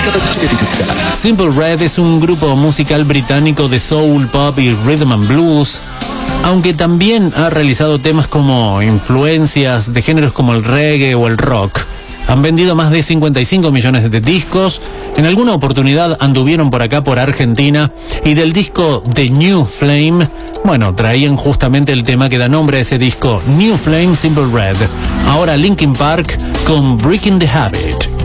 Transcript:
Simple Red es un grupo musical británico de soul, pop y rhythm and blues, aunque también ha realizado temas como influencias de géneros como el reggae o el rock. Han vendido más de 55 millones de discos. En alguna oportunidad anduvieron por acá, por Argentina, y del disco The New Flame, bueno, traían justamente el tema que da nombre a ese disco, New Flame, Simple Red. Ahora Linkin Park con Breaking the Habit.